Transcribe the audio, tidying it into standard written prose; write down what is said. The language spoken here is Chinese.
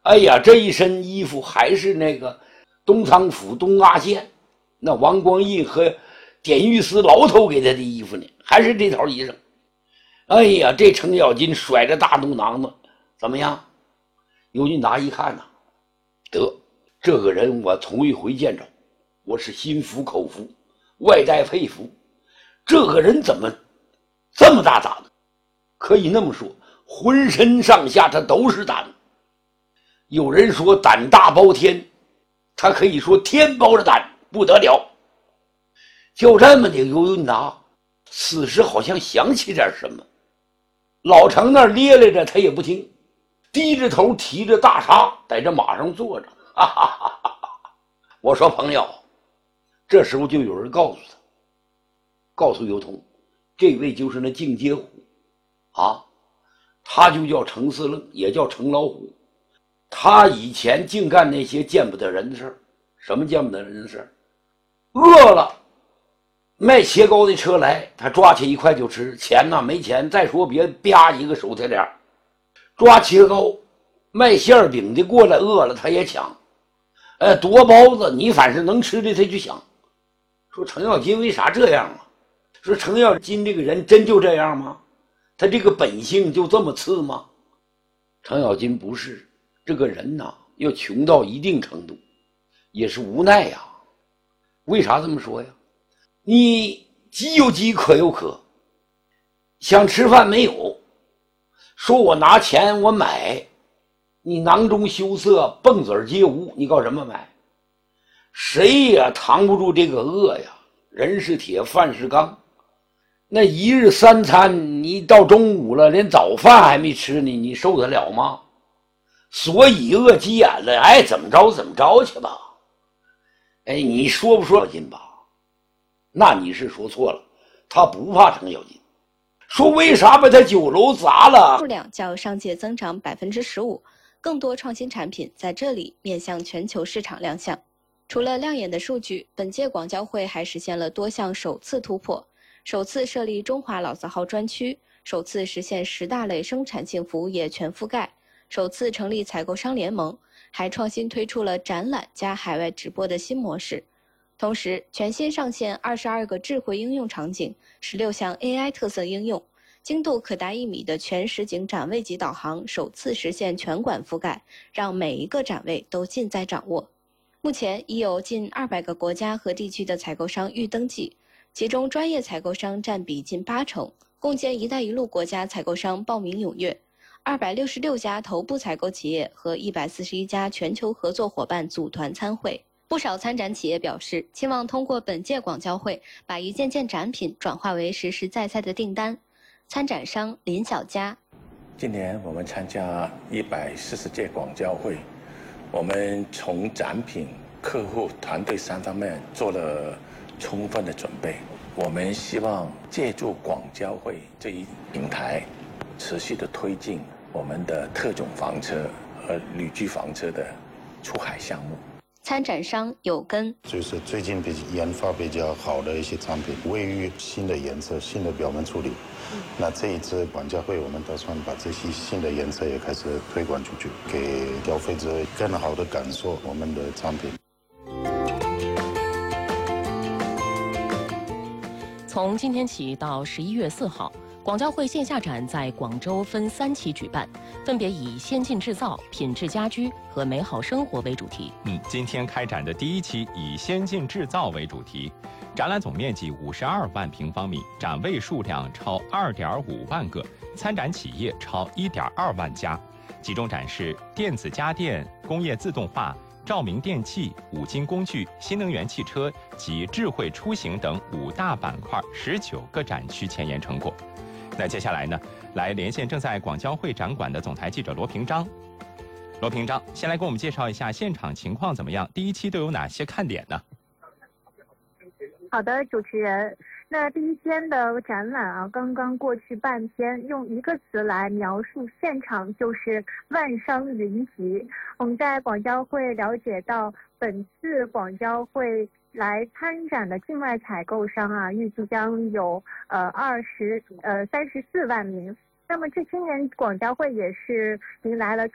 哎呀，这一身衣服还是那个东仓府东阿县那王光义和典狱司牢头给他的衣服呢，还是这套衣裳。哎呀，这程咬金甩着大肚囊子，怎么样？尤俊达一看呐，得，这个人我头一回见着，我是心服口服，外带佩服。这个人怎么这么大胆子？可以那么说，浑身上下他都是胆。有人说胆大包天，他可以说天包着胆，不得了。就这么的，尤俊达此时好像想起点什么，老程那儿咧咧着，他也不听，低着头提着大叉在这马上坐着。哈哈哈哈哈！我说朋友，这时候就有人告诉他，告诉尤通，这位就是那净街虎啊，他就叫程司令，也叫程老虎。他以前净干那些见不得人的事儿。什么见不得人的事儿？饿了，卖切糕的车来，他抓起一块就吃。钱呐没钱，再说别吧一个手提链。抓切糕，卖馅饼的过来，饿了他也抢。夺包子，你凡是能吃的他就抢。说程咬金为啥这样啊？说程咬金这个人真就这样吗？他这个本性就这么次吗？程咬金不是，这个人呐，要穷到一定程度，也是无奈呀。为啥这么说呀？你饥有饥，渴有渴，想吃饭没有，说我拿钱我买，你囊中羞涩，蹦子皆无，你搞什么买？谁也扛不住这个饿呀！人是铁，饭是钢，那一日三餐，你到中午了，连早饭还没吃呢，你受得了吗？所以饿急眼了，爱怎么着怎么着去吧。哎，你说不说咬金吧？那你是说错了，他不怕程咬金。说为啥把他酒楼砸了？ 数量较上届增长15%，更多创新产品在这里面向全球市场亮相。除了亮眼的数据，本届广交会还实现了多项首次突破：首次设立中华老字号专区，首次实现10大类生产性服务业全覆盖，首次成立采购商联盟，还创新推出了展览加海外直播的新模式。同时，全新上线22个智慧应用场景，16项 AI 特色应用，精度可达1米的全实景展位级导航首次实现全馆覆盖，让每一个展位都尽在掌握。目前已有近200个国家和地区的采购商预登记，其中专业采购商占比近80%，共建“一带一路”国家采购商报名踊跃，266家头部采购企业和141家全球合作伙伴组团参会。不少参展企业表示，期望通过本届广交会，把一件件展品转化为实实在在的订单。参展商林小佳： 今年我们参加140届广交会，我们从展品、客户、团队3方面做了充分的准备。我们希望借助广交会这一平台，持续的推进我们的特种房车和旅居房车的出海项目。 参展商有根， 就是最近研发比较好的一些产品，卫浴新的颜色、新的表面处理。那这一次广交会，我们打算把这些新的颜色也开始推广出去，给消费者更好的感受我们的产品。 从今天起到11月4号，广交会线下展在广州分3期举办，分别以先进制造、品质家居和美好生活为主题。 今天开展的第1期以先进制造为主题，展览总面积52万平方米，展位数量超2.5万个，参展企业超1.2万家，集中展示电子家电、工业自动化、照明电器、五金工具、新能源汽车及智慧出行等5大板块19个展区前沿成果。那接下来呢，来连线正在广交会展馆的总台记者罗平章。罗平章，先来给我们介绍一下现场情况怎么样？第1期都有哪些看点呢？ 好的，主持人。那第1天的展览啊，刚刚过去半天，用一个词来描述现场就是万商云集。我们在广交会了解到，本次广交会来参展的境外采购商啊，预计将有34万名。那么这今年广交会也是迎来了